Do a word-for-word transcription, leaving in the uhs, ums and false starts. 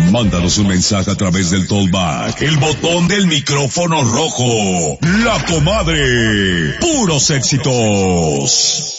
Mándanos un mensaje a través del Tollback, el botón del micrófono rojo. La Comadre. Puros éxitos.